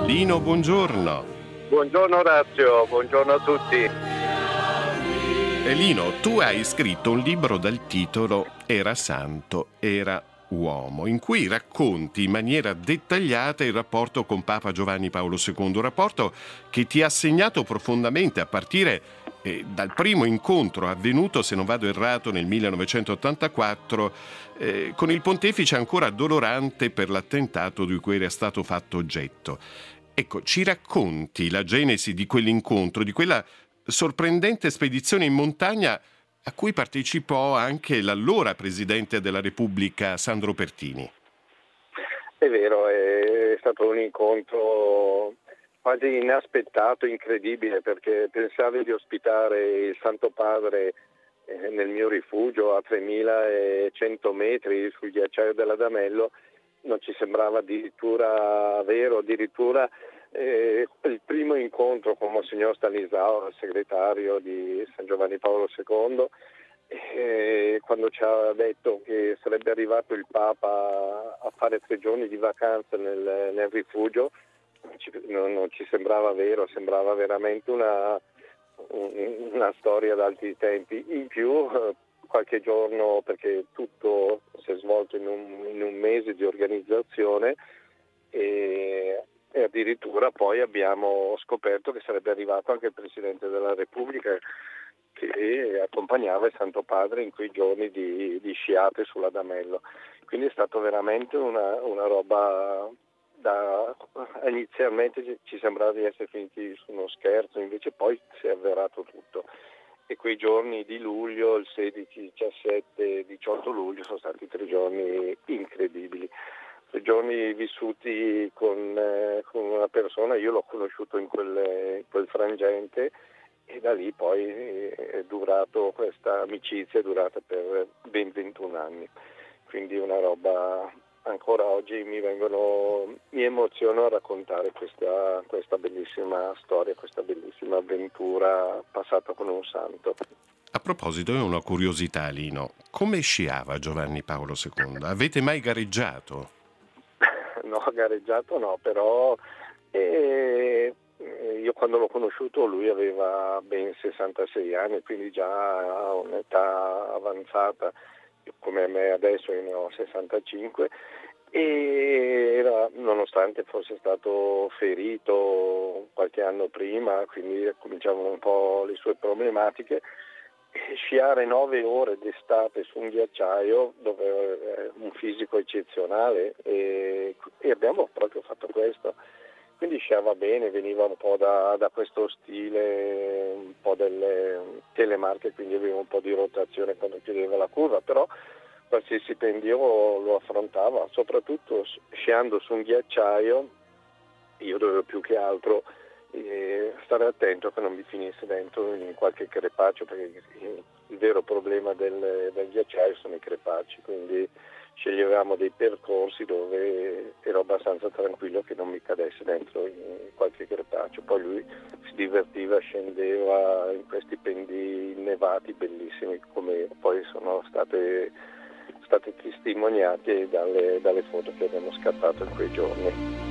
Lino, buongiorno. Buongiorno Orazio, buongiorno a tutti. Lino, tu hai scritto un libro dal titolo Era santo, era uomo, in cui racconti in maniera dettagliata il rapporto con Papa Giovanni Paolo II, un rapporto che ti ha segnato profondamente a partire dal primo incontro avvenuto, se non vado errato, nel 1984, con il pontefice ancora dolorante per l'attentato di cui era stato fatto oggetto. Ecco, ci racconti la genesi di quell'incontro, di quella sorprendente spedizione in montagna a cui partecipò anche l'allora Presidente della Repubblica Sandro Pertini. È vero, è stato un incontro quasi inaspettato, incredibile, perché pensavi di ospitare il Santo Padre nel mio rifugio a 3100 metri sul ghiacciaio dell'Adamello. Non ci sembrava addirittura vero, addirittura il primo incontro con Monsignor Stanislao, il segretario di San Giovanni Paolo II, quando ci ha detto che sarebbe arrivato il Papa a fare 3 giorni di vacanza nel rifugio, non ci sembrava vero, sembrava veramente una storia d'altri tempi. In più qualche giorno, perché tutto si è svolto in un mese di organizzazione, e addirittura poi abbiamo scoperto che sarebbe arrivato anche il Presidente della Repubblica, che accompagnava il Santo Padre in quei giorni di sciate sull'Adamello. Quindi è stato veramente una roba inizialmente ci sembrava di essere finiti su uno scherzo, invece poi si è avverato tutto. E quei giorni di luglio, il 16, 17, 18 luglio, sono stati 3 giorni incredibili. 3 giorni vissuti con una persona, io l'ho conosciuto in quel frangente, e da lì poi questa amicizia è durata per ben 21 anni. Quindi una roba, ancora oggi mi emoziono a raccontare questa bellissima storia, questa bellissima avventura passata con un santo. A proposito, è una curiosità, Lino. Come sciava Giovanni Paolo II? Avete mai gareggiato? No, gareggiato no, però io quando l'ho conosciuto lui aveva ben 66 anni, quindi già a un'età avanzata, come me adesso, io ne ho 65, e nonostante fosse stato ferito qualche anno prima, quindi cominciavano un po' le sue problematiche. Sciare 9 ore d'estate su un ghiacciaio, dove è un fisico eccezionale, e abbiamo proprio fatto questo. Quindi sciava bene, veniva un po' da questo stile, un po' delle telemarche, quindi aveva un po' di rotazione quando chiudeva la curva, però qualsiasi pendio lo affrontava, soprattutto sciando su un ghiacciaio. Io dovevo più che altro stare attento che non mi finisse dentro in qualche crepaccio, perché il vero problema del ghiacciaio sono i crepacci, quindi sceglievamo dei percorsi dove ero abbastanza tranquillo che non mi cadesse dentro in qualche crepaccio. Poi lui si divertiva, scendeva in questi pendii innevati bellissimi, come poi sono state testimoniate dalle foto che abbiamo scattato in quei giorni.